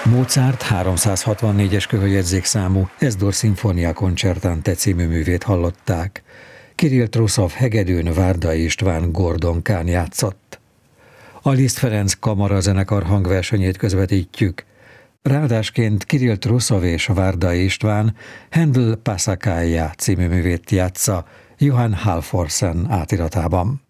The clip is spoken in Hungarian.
Mozart 364-es kövejegyzékszámú Es-dur Sinfonia Concertante című művét hallották. Kirill Truszov hegedűn, Várdai István gordonkán játszott. A Liszt Ferenc kamarazenekar hangversenyét közvetítjük. Ráadásként Kirill Truszov és Várdai István Händel Passacaglia című művét játsza Johann Halvorsen átiratában.